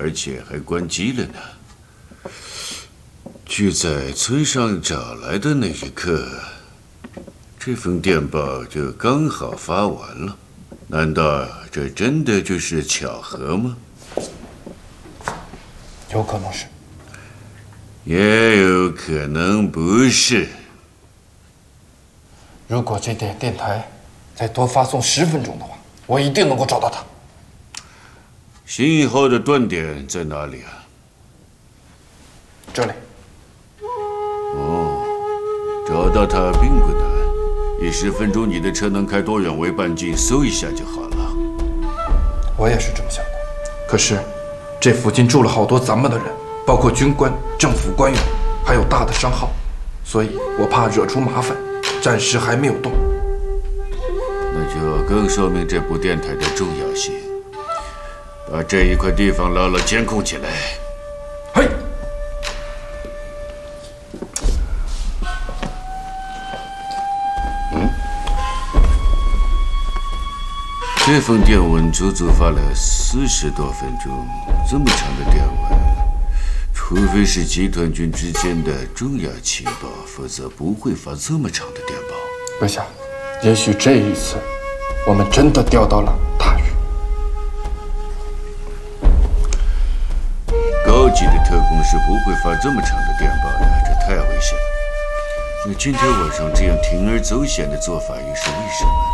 而且还关机了呢。就在村上找来的那一刻，这封电报就刚好发完了。难道这真的就是巧合吗？ 有可能是， 也有可能不是。 如果这电台再多发送10分钟的话，我一定能够找到它。 信号的断点在哪里啊？ 这里。 找到它并不难，10分钟你的车能开多远为半径，搜一下就好了。 我也是这么想的。可是，这附近住了好多咱们的人，包括军官、政府官员，还有大的商号，所以我怕惹出麻烦，暂时还没有动。 那就更说明这部电台的重要性。把这一块地方牢牢监控起来。 嘿。 这封电文足足发了40多分钟，这么长的电文，除非是集团军之间的重要情报，否则不会发这么长的电报。 阁下，也许这一次，我们真的钓到了大鱼。 高级的特工是不会发这么长的电报的，这太危险。那今天晚上这样铤而走险的做法又是为什么？